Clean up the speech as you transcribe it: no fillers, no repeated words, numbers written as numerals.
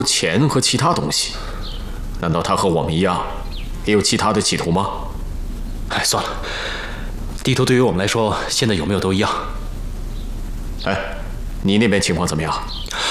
钱和其他东西，难道他和我们一样，也有其他的企图吗？ 哎，算了，地图对于我们来说，现在有没有都一样。 哎，你那边情况怎么样？